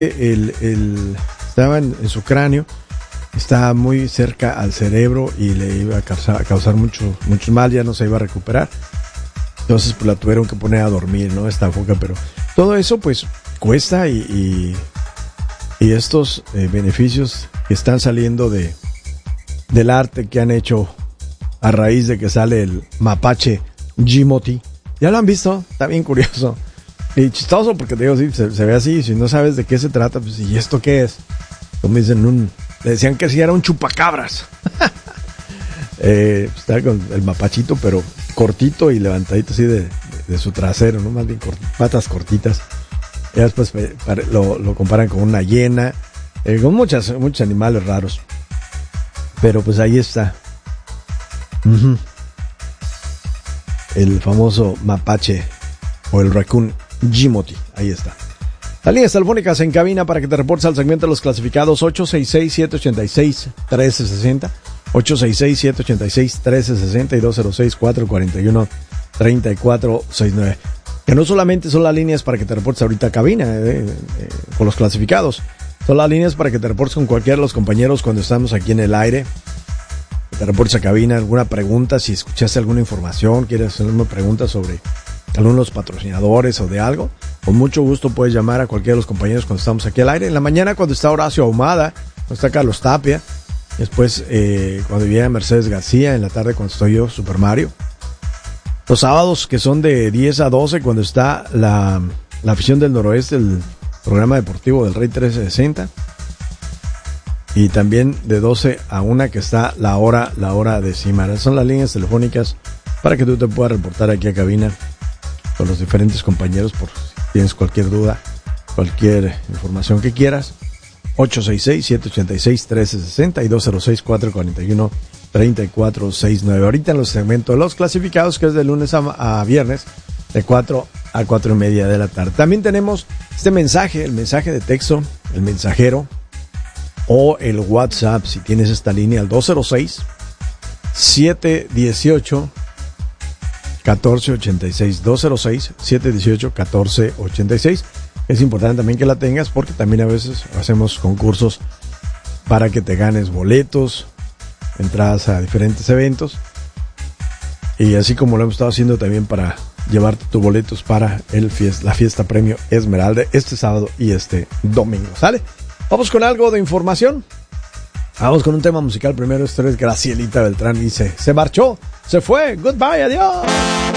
estaba en su cráneo, estaba muy cerca al cerebro y le iba a causar mucho mal, ya no se iba a recuperar. Entonces pues la tuvieron que poner a dormir, ¿no? Esta foca, pero todo eso pues cuesta y estos beneficios que están saliendo del arte que han hecho a raíz de que sale el mapache Jimothy. ¿Ya lo han visto? Está bien curioso. Y chistoso porque te digo, sí, se ve así. Si no sabes de qué se trata, pues ¿y esto qué es? Como dicen, le decían que sí era un chupacabras. Está con el mapachito, pero cortito y levantadito así de su trasero, ¿no? Más bien patas cortitas. Y después lo comparan con una hiena, con muchos animales raros. Pero pues ahí está. Uh-huh. El famoso mapache o el raccoon Jimothy. Ahí está. Las líneas telefónicas en cabina para que te reportes al segmento de los clasificados 866-786-1360, 866-786-1360 y 206-441-3469. Que no solamente son las líneas para que te reportes ahorita a cabina con los clasificados, son las líneas para que te reportes con cualquiera de los compañeros cuando estamos aquí en el aire. Te reportes a cabina, alguna pregunta, si escuchaste alguna información, quieres hacer una pregunta sobre algunos patrocinadores o de algo, con mucho gusto puedes llamar a cualquiera de los compañeros cuando estamos aquí al aire. En la mañana cuando está Horacio Ahumada, cuando está Carlos Tapia, después cuando viene Mercedes García, en la tarde cuando estoy yo, Super Mario. Los sábados que son de 10 a 12 cuando está la afición del noroeste, el programa deportivo del Rey 1360. Y también de 12 a 1 que está la hora de Cimara. Son las líneas telefónicas para que tú te puedas reportar aquí a cabina con los diferentes compañeros por si tienes cualquier duda, cualquier información que quieras. 866-786-1360 y 206-441-3469. Ahorita en los segmentos de los clasificados, que es de lunes a viernes, de 4 a 4 y media de la tarde. También tenemos este mensaje, el mensaje de texto, el mensajero, o el WhatsApp, si tienes esta línea, al 206-718-1486, 206-718-1486. Es importante también que la tengas porque también a veces hacemos concursos para que te ganes boletos, entradas a diferentes eventos, y así como lo hemos estado haciendo también para llevarte tus boletos para la fiesta premio Esmeralda este sábado y este domingo. ¿Sale? Vamos con algo de información. Vamos con un tema musical primero. Esto es Gracielita Beltrán. Dice, se marchó, se fue, goodbye, adiós.